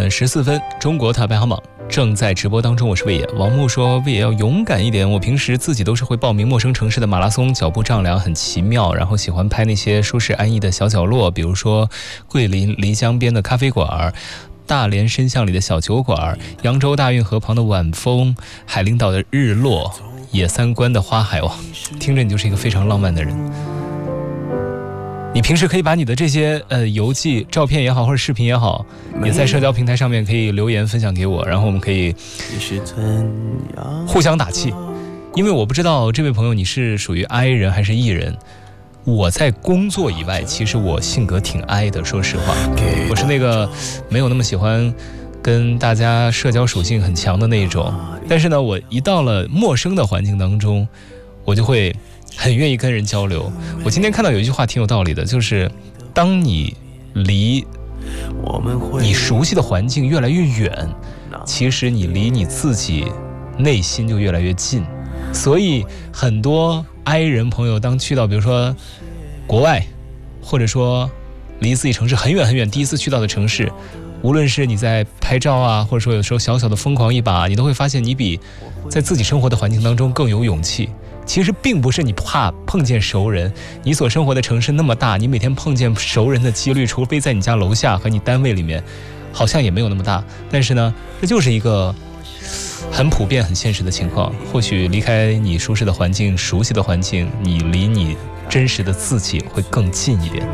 14分，中国塔排行榜正在直播当中，我是魏野。王木说魏野要勇敢一点，我平时自己都是会报名陌生城市的马拉松，脚步丈量很奇妙，然后喜欢拍那些舒适安逸的小角落，比如说桂林漓江边的咖啡馆，大连深巷里的小酒馆，扬州大运河旁的晚风，海陵岛的日落，野三关的花海。哇，听着你就是一个非常浪漫的人。你平时可以把你的这些游记照片也好或者视频也好，也在社交平台上面可以留言分享给我，然后我们可以互相打气。因为我不知道这位朋友你是属于 I 人还是 E 人，我在工作以外其实我性格挺 I 的，说实话我是那个没有那么喜欢跟大家社交属性很强的那一种，但是呢我一到了陌生的环境当中，我就会很愿意跟人交流。我今天看到有一句话挺有道理的，就是当你离你熟悉的环境越来越远，其实你离你自己内心就越来越近。所以很多 I 人朋友当去到比如说国外，或者说离自己城市很远很远第一次去到的城市，无论是你在拍照啊，或者说有时候小小的疯狂一把，你都会发现你比在自己生活的环境当中更有勇气。其实并不是你怕碰见熟人，你所生活的城市那么大，你每天碰见熟人的几率，除非在你家楼下和你单位里面，好像也没有那么大。但是呢，这就是一个很普遍很现实的情况。或许离开你舒适的环境，熟悉的环境，你离你真实的自己会更近一点。